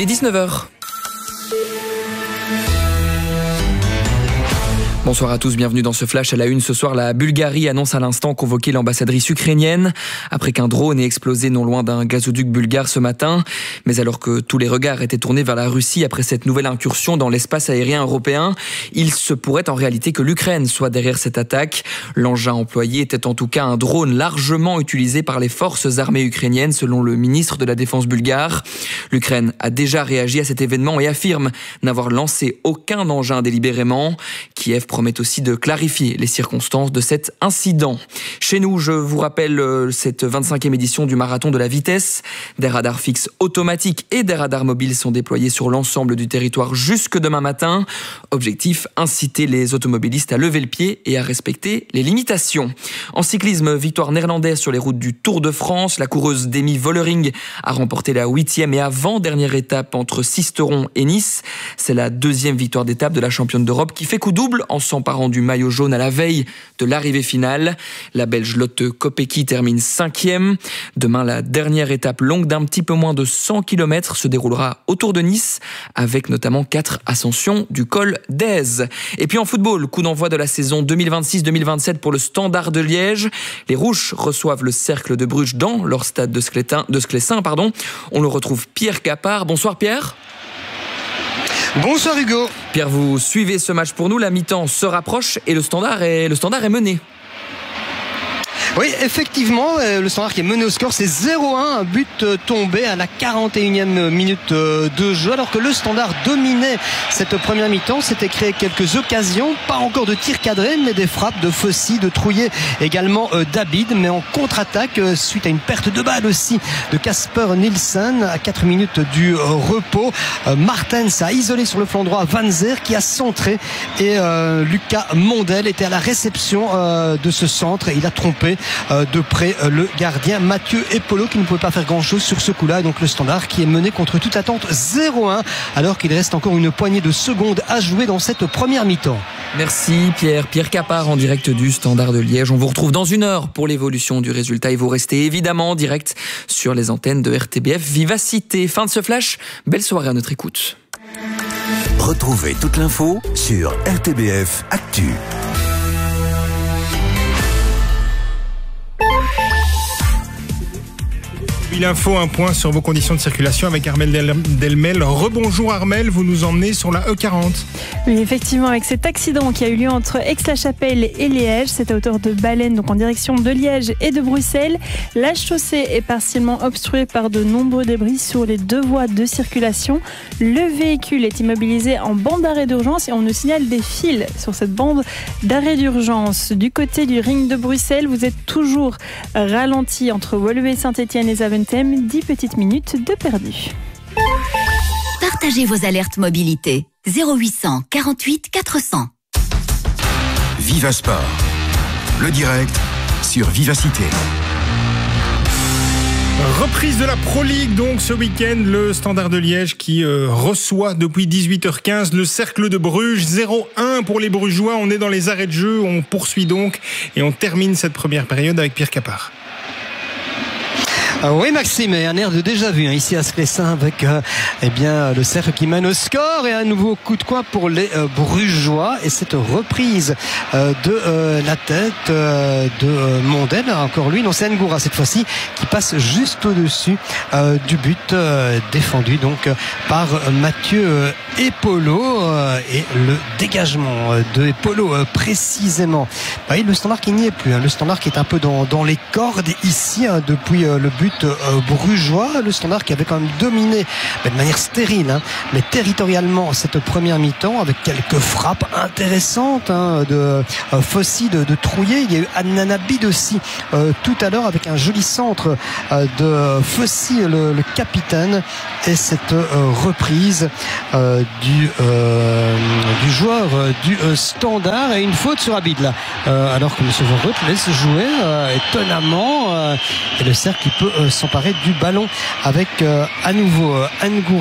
Il est 19h. Bonsoir à tous, bienvenue dans ce flash. À la une ce soir, la Bulgarie annonce à l'instant convoquer l'ambassadrice ukrainienne après qu'un drone ait explosé non loin d'un gazoduc bulgare ce matin. Mais alors que tous les regards étaient tournés vers la Russie après cette nouvelle incursion dans l'espace aérien européen, il se pourrait en réalité que l'Ukraine soit derrière cette attaque. L'engin employé était en tout cas un drone largement utilisé par les forces armées ukrainiennes selon le ministre de la Défense bulgare. L'Ukraine a déjà réagi à cet événement et affirme n'avoir lancé aucun engin délibérément. Kiev promet aussi de clarifier les circonstances de cet incident. Chez nous, je vous rappelle cette 25e édition du marathon de la vitesse. Des radars fixes automatiques et des radars mobiles sont déployés sur l'ensemble du territoire jusque demain matin. Objectif, inciter les automobilistes à lever le pied et à respecter les limitations. En cyclisme, victoire néerlandaise sur les routes du Tour de France. La coureuse Demi Vollering a remporté la 8e et avant-dernière étape entre Sisteron et Nice. C'est la deuxième victoire d'étape de la championne d'Europe qui fait coup double en s'emparant du maillot jaune à la veille de l'arrivée finale. La Belge Lotte Kopecky termine 5e. Demain, la dernière étape longue d'un petit peu moins de 100 km se déroulera autour de Nice, avec notamment 4 ascensions du col d'Aise. Et puis en football, coup d'envoi de la saison 2026-2027 pour le Standard de Liège. Les Rouges reçoivent le Cercle de Bruges dans leur stade de Sclessin. On le retrouve Pierre Capard. Bonsoir Pierre. Bonsoir Hugo. Pierre, vous suivez ce match pour nous, la mi-temps se rapproche et le Standard est mené. Oui, effectivement, le Standard qui est mené au score, c'est 0-1, un but tombé à la 41e minute de jeu, alors que le Standard dominait cette première mi-temps, s'était créé quelques occasions, pas encore de tirs cadrés, mais des frappes de Fossi, de Trouillet, également d'Abid, mais en contre-attaque, suite à une perte de balle aussi de Casper Nielsen, à 4 minutes du repos. Martens a isolé sur le flanc droit Van Zer qui a centré, et Lucas Mondel était à la réception de ce centre, et il a trompé de près le gardien Mathieu Epolo qui ne pouvait pas faire grand chose sur ce coup-là, et donc le Standard qui est mené contre toute attente 0-1 alors qu'il reste encore une poignée de secondes à jouer dans cette première mi-temps. Merci Pierre Capard en direct du Standard de Liège. On vous retrouve dans une heure pour l'évolution du résultat et vous restez évidemment en direct sur les antennes de RTBF Vivacité. Fin de ce flash, belle soirée à notre écoute. Retrouvez toute l'info sur RTBF Actu. L'info, un point sur vos conditions de circulation avec Armelle Delmel. Rebonjour Armelle, vous nous emmenez sur la E40. Oui, effectivement, avec cet accident qui a eu lieu entre Aix-la-Chapelle et Liège, c'est à hauteur de Baleine, donc en direction de Liège et de Bruxelles. La chaussée est partiellement obstruée par de nombreux débris sur les deux voies de circulation. Le véhicule est immobilisé en bande d'arrêt d'urgence et on nous signale des fils sur cette bande d'arrêt d'urgence. Du côté du ring de Bruxelles, vous êtes toujours ralenti entre Woluwe, Saint-Étienne et Zaventem. 10 petites minutes de perdu. Partagez vos alertes mobilité. 0800 48 400. Viva Sport, le direct sur Vivacité. Reprise de la Pro League donc ce week-end, le Standard de Liège qui reçoit depuis 18h15 le Cercle de Bruges, 0-1 pour les Brugeois. On est dans les arrêts de jeu, on poursuit donc et on termine cette première période avec Pierre Capard. Oui Maxime, et un air de déjà vu ici à Sclessin avec le Cercle qui mène au score et un nouveau coup de coin pour les Brugeois et cette reprise de la tête de Mondel, encore lui, non c'est Ngoura cette fois-ci qui passe juste au-dessus du but défendu donc par Mathieu Epolo et le dégagement de Epolo précisément. Oui, le Standard qui n'y est plus, le Standard qui est un peu dans les cordes ici depuis le but brugeois, le Standard qui avait quand même dominé de manière stérile mais territorialement cette première mi-temps avec quelques frappes intéressantes de Fossi, de Trouillet. Il y a eu Adnan Abid aussi tout à l'heure avec un joli centre de Fossi, le capitaine, et cette reprise du joueur du Standard et une faute sur Abid là alors que M. Van Roet laisse jouer étonnamment et le Cercle qui peut s'emparer du ballon avec à nouveau Ngoura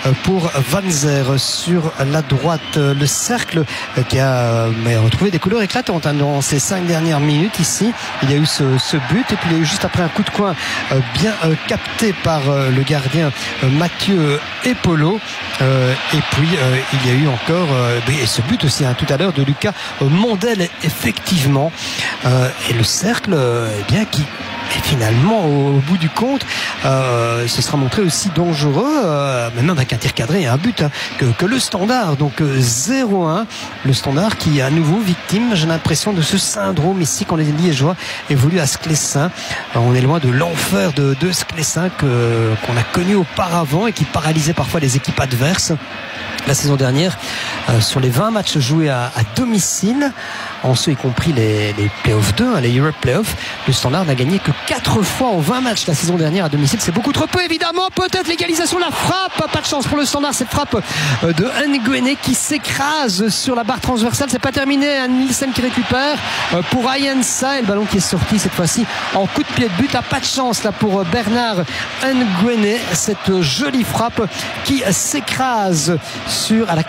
pour Vanzer. Sur la droite, le cercle qui a retrouvé des couleurs éclatantes dans ces 5 dernières minutes ici. Il y a eu ce but et puis il y a eu juste après un coup de coin bien capté par le gardien Mathieu Epolo. Et puis il y a eu encore et ce but aussi tout à l'heure de Lucas Mondel, effectivement. Et le cercle qui finalement au bout du compte se sera montré aussi dangereux, même avec un tir cadré et un but que le Standard. Donc 0-1, le Standard qui est à nouveau victime, j'ai l'impression, de ce syndrome ici quand les Liégeois évoluent à Sclessin. On est loin de l'enfer de Sclessin qu'on a connu auparavant et qui paralysait parfois les équipes adverses. La saison dernière, sur les 20 matchs joués à domicile, en ceux y compris les Playoffs 2, les Europe Playoffs, le Standard n'a gagné que 4 fois en 20 matchs la saison dernière à domicile. C'est beaucoup trop peu, évidemment. Peut-être l'égalisation, la frappe. Pas de chance pour le Standard. Cette frappe de Nguene qui s'écrase sur la barre transversale. C'est pas terminé. Nielsen qui récupère pour Ayensa. Et le ballon qui est sorti cette fois-ci en coup de pied de but. Pas de chance là pour Bernard Nguene. Cette jolie frappe qui s'écrase à la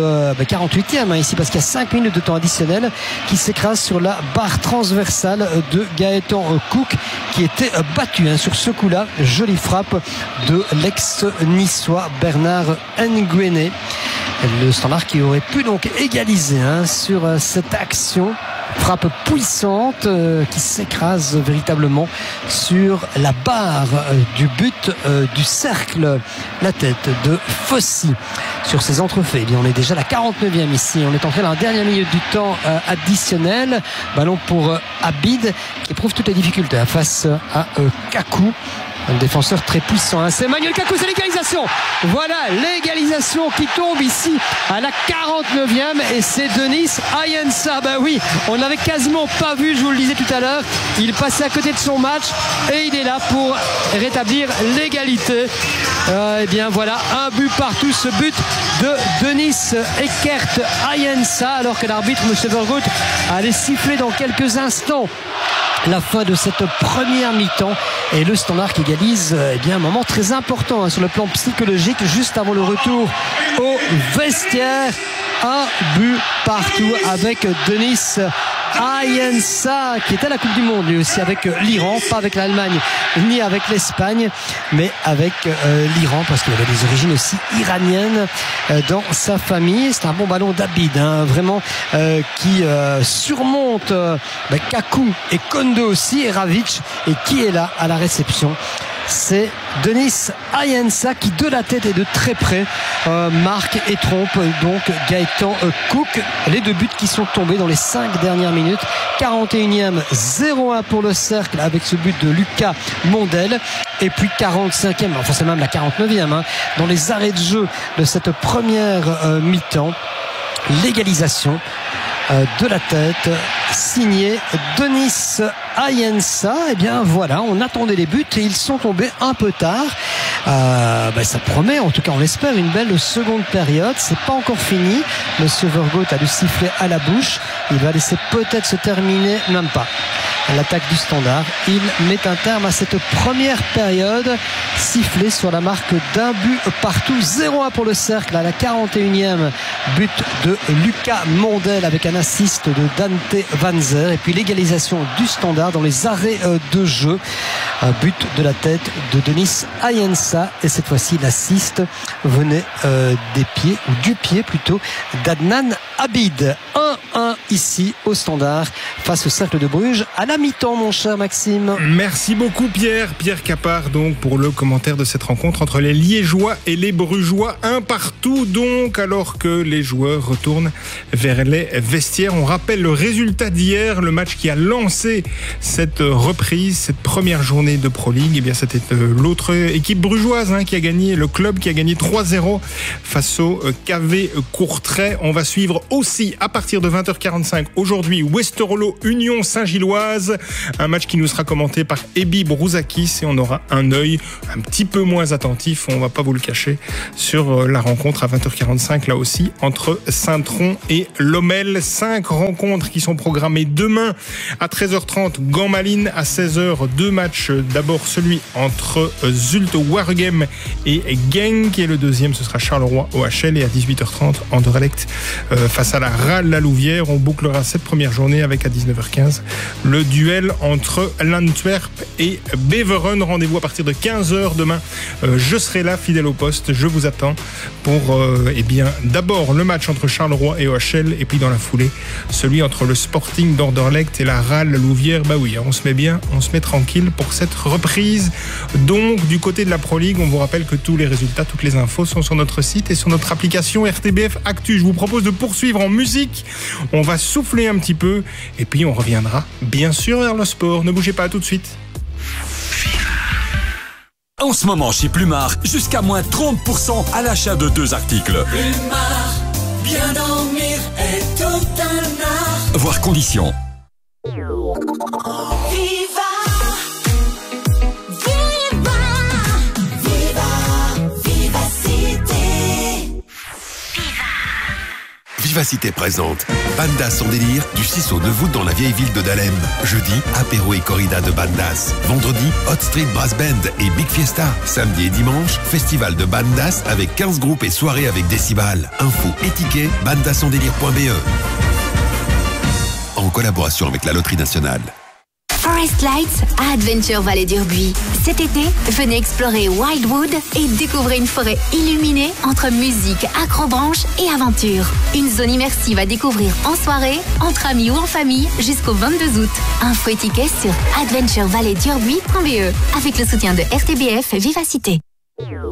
48e ici, parce qu'il y a 5 minutes de temps additionnel, qui s'écrase sur la barre transversale de Gaëtan Cook, qui était battu sur ce coup-là. Jolie frappe de l'ex-niçois Bernard Nguene. Le Standard qui aurait pu donc égaliser sur cette action. Frappe puissante qui s'écrase véritablement sur la barre du but du cercle. La tête de Fossy sur ses entrefaits. On est déjà à la 49e ici. On est entré dans la dernière minute du temps additionnel. Ballon pour Abid qui éprouve toutes les difficultés face à Kakou. Un défenseur très puissant. C'est Manuel Kakou, c'est l'égalisation. Voilà l'égalisation qui tombe ici à la 49e et c'est Denis Ayensa. Oui, on n'avait quasiment pas vu, je vous le disais tout à l'heure. Il passait à côté de son match et il est là pour rétablir l'égalité. Voilà, un but partout, ce but de Denis Eckert Ayensa, alors que l'arbitre, M. Vergout, allait siffler dans quelques instants la fin de cette première mi-temps et le Standard qui égalise un moment très important sur le plan psychologique juste avant le retour au vestiaire. Un but partout avec Denis Ayensa qui est à la Coupe du Monde lui aussi avec l'Iran, pas avec l'Allemagne ni avec l'Espagne, mais avec l'Iran parce qu'il avait des origines aussi iraniennes dans sa famille. C'est un bon ballon d'Abid vraiment qui surmonte Kakou et Kondo aussi et Ravic, et qui est là à la réception. C'est Denis Ayensa qui de la tête et de très près marque et trompe donc Gaëtan Cook. Les 2 buts qui sont tombés dans les 5 dernières minutes. 41e, 0-1 pour le cercle avec ce but de Lucas Mondel. Et puis 45e, enfin c'est même la 49e dans les arrêts de jeu de cette première mi-temps. L'égalisation de la tête signé Denis Ayensa. Voilà, on attendait les buts et ils sont tombés un peu tard. Ça promet, en tout cas on l'espère, une belle seconde période. C'est pas encore fini. Monsieur Vergout a le sifflet à la bouche. Il va laisser peut-être se terminer, même pas, l'attaque du Standard. Il met un terme à cette première période. Sifflé sur la marque d'un but partout. 0-1 pour le cercle à la 41e. But de Lucas Mondel avec un assist de Dante Vanzer. Et puis l'égalisation du Standard dans les arrêts de jeu. Un but de la tête de Denis Ayensa. Et cette fois-ci, l'assist venait des pieds, ou du pied plutôt, d'Adnan Abid. 1-1 ici au Standard face au cercle de Bruges à la mi-temps, mon cher Maxime. Merci beaucoup Pierre Capard donc pour le commentaire de cette rencontre entre les Liégeois et les Brugeois. 1 partout donc, alors que les joueurs retournent vers les vestiaires. On rappelle le résultat d'hier, le match qui a lancé cette reprise, cette première journée de Pro League. C'était l'autre équipe brugeoise qui a gagné, le club qui a gagné 3-0 face au KV Courtrai. On va suivre aussi à partir de 20h40 20h45 aujourd'hui, Westerolo Union Saint-Gilloise. Un match qui nous sera commenté par Ebi Brouzakis et on aura un œil un petit peu moins attentif, on va pas vous le cacher, sur la rencontre à 20h45 là aussi entre Saint-Tron et Lommel. 5 rencontres qui sont programmées demain à 13h30, Gand-Malines à 16h. 2 matchs, d'abord celui entre Zulte Waregem et Genk et le deuxième ce sera Charleroi OHL et à 18h30 Anderlecht face à la RAL La Louvière. On bouclera cette première journée avec à 19h15 le duel entre l'Antwerp et Beveren. Rendez-vous à partir de 15h demain. Je serai là, fidèle au poste. Je vous attends pour d'abord le match entre Charleroi et OHL et puis dans la foulée celui entre le Sporting d'Anderlecht et la RAL La Louvière. Bah oui, on se met bien, on se met tranquille pour cette reprise. Donc du côté de la Pro League, on vous rappelle que tous les résultats, toutes les infos sont sur notre site et sur notre application RTBF Actu. Je vous propose de poursuivre en musique. On va souffler un petit peu et puis on reviendra bien sûr vers le sport. Ne bougez pas, tout de suite. En ce moment chez Plumard, jusqu'à moins 30% à l'achat de 2 articles. Plumard, bien dormir est tout un art. Voir conditions. Vivacité présente Bandas sans délire du 6 au 9 août dans la vieille ville de Dahlem. Jeudi, apéro et corrida de Bandas. Vendredi, Hot Street Brass Band et Big Fiesta. Samedi et dimanche, festival de Bandas avec 15 groupes et soirées avec décibels. Info et tickets, bandassandelire.be. En collaboration avec la Loterie Nationale. Forest Lights à Adventure Vallée d'Urbuy. Cet été, venez explorer Wildwood et découvrez une forêt illuminée entre musique, acrobranche et aventure. Une zone immersive à découvrir en soirée, entre amis ou en famille jusqu'au 22 août. Info et tickets sur adventurevallée-d'urbuy.be avec le soutien de RTBF Vivacité.